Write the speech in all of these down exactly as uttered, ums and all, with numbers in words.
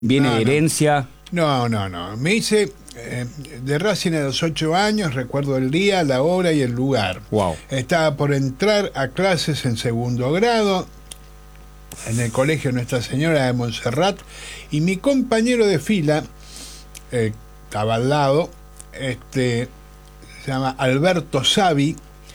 ¿Viene No, de no. herencia? No, no, no. Me hice eh, de Racing a los ocho años, recuerdo el día, la hora y el lugar. Wow. Estaba por entrar a clases en segundo grado en el colegio Nuestra Señora de Montserrat y mi compañero de fila, eh, estaba al lado, este, se llama Alberto Savi,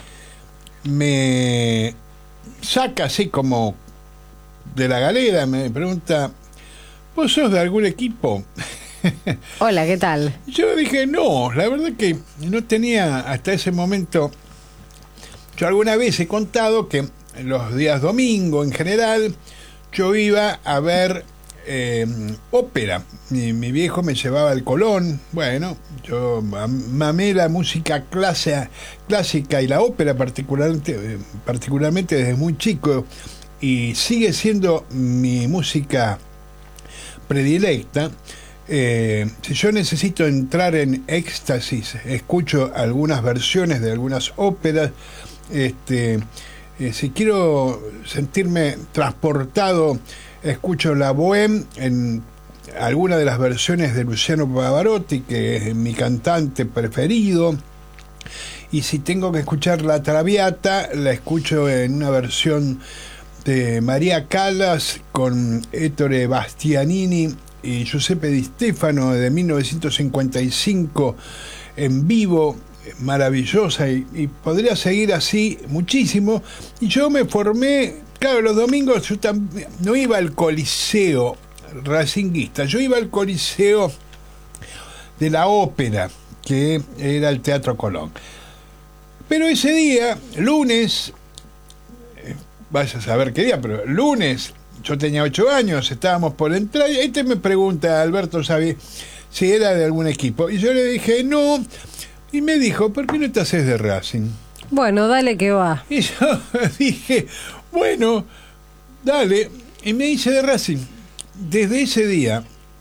me saca así como de la galera, me pregunta: ¿vos sos de algún equipo? Hola, ¿qué tal? Yo dije, no, la verdad que no tenía hasta ese momento. Yo alguna vez he contado que los días domingo en general yo iba a ver eh, ópera. Mi, mi viejo me llevaba al Colón. Bueno, yo mamé la música clase, clásica y la ópera particularmente, particularmente desde muy chico, y sigue siendo mi música predilecta. Eh, si yo necesito entrar en éxtasis, escucho algunas versiones de algunas óperas. Este, eh, si quiero sentirme transportado, escucho la Bohème en alguna de las versiones de Luciano Pavarotti, que es mi cantante preferido. Y si tengo que escuchar la Traviata, la escucho en una versión de María Callas con Ettore Bastianini y Giuseppe Di Stefano de mil novecientos cincuenta y cinco en vivo, maravillosa, y, y podría seguir así muchísimo. Y yo me formé, claro, los domingos yo también no iba al Coliseo racinguista, yo iba al Coliseo de la Ópera, que era el Teatro Colón. Pero ese día, lunes, eh, vaya a saber qué día, pero lunes, yo tenía ocho años, estábamos por entrar, y este me pregunta, Alberto Savi, si era de algún equipo. Y yo le dije, no, y me dijo, ¿por qué no te haces de Racing? Bueno, dale que va. Y yo dije, bueno, dale, y me hice de Racing. Desde ese día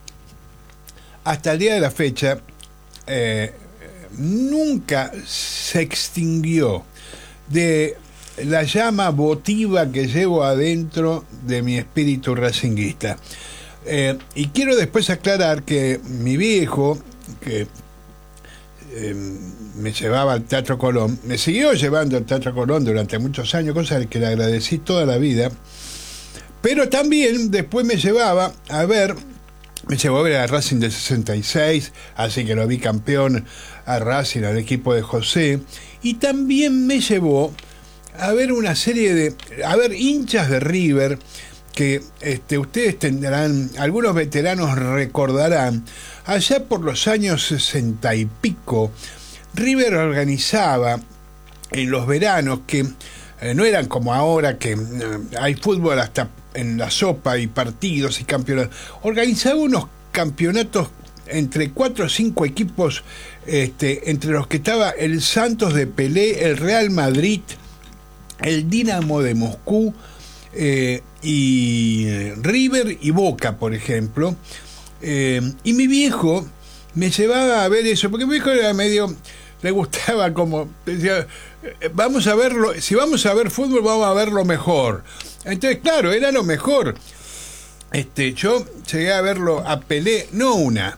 hasta el día de la fecha, eh, nunca se extinguió de la llama votiva que llevo adentro de mi espíritu racinguista. Eh, y quiero después aclarar que mi viejo, que eh, me llevaba al Teatro Colón, me siguió llevando al Teatro Colón durante muchos años, cosa que le agradecí toda la vida, pero también después me llevaba a ver, me llevó a ver a Racing del sesenta y seis, así que lo vi campeón a Racing, al equipo de José, y también me llevó a ver una serie de, a ver hinchas de River, que este, ustedes tendrán, algunos veteranos recordarán, allá por los años sesenta y pico, River organizaba en los veranos, que eh, no eran como ahora, que eh, hay fútbol hasta en la sopa y partidos y campeonatos, organizaba unos campeonatos entre cuatro o cinco equipos, este, entre los que estaba el Santos de Pelé, el Real Madrid, el Dinamo de Moscú, eh, y River y Boca, por ejemplo. Eh, y mi viejo me llevaba a ver eso, porque mi viejo era medio, le gustaba como, decía, vamos a verlo, si vamos a ver fútbol, vamos a ver lo mejor. Entonces, claro, era lo mejor. Este, yo llegué a verlo a Pelé, no una,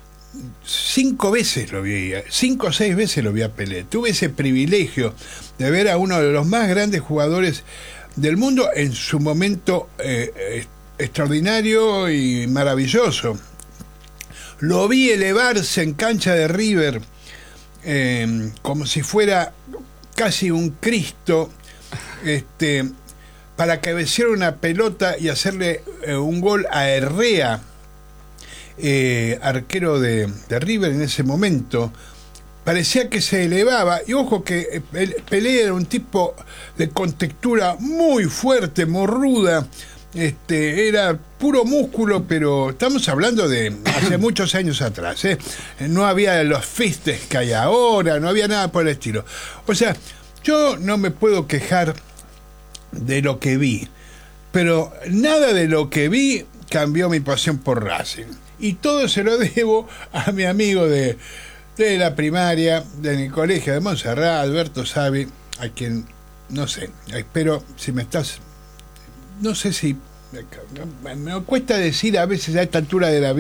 cinco veces lo vi, cinco o seis veces lo vi a Pelé. Tuve ese privilegio de ver a uno de los más grandes jugadores del mundo en su momento eh, extraordinario y maravilloso. Lo vi elevarse en cancha de River eh, como si fuera casi un Cristo, este, para cabecear una pelota y hacerle eh, un gol a Herrera, Eh, arquero de, de River en ese momento. Parecía que se elevaba, y ojo que el, Pelé era un tipo de contextura muy fuerte, morruda, este, era puro músculo, pero estamos hablando de hace muchos años atrás, ¿eh? No había los fistes que hay ahora, no había nada por el estilo. O sea, yo no me puedo quejar de lo que vi, pero nada de lo que vi cambió mi pasión por Racing. Y todo se lo debo a mi amigo de, de la primaria, de mi colegio de Montserrat, Alberto Savi, a quien, no sé, espero, si me estás, no sé si me, me cuesta decir a veces a esta altura de la